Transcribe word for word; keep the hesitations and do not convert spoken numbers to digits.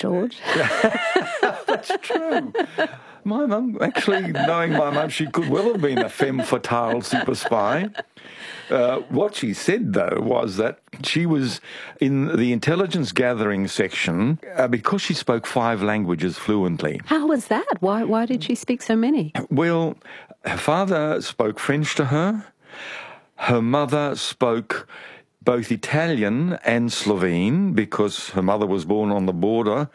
George. That's true. My mum, actually, knowing my mum, she could well have been a femme fatale super spy. Uh, what she said, though, was that she was in the intelligence gathering section uh, because she spoke five languages fluently. How was that? Why, why did she speak so many? Well, her father spoke French to her. Her mother spoke both Italian and Slovene because her mother was born on the border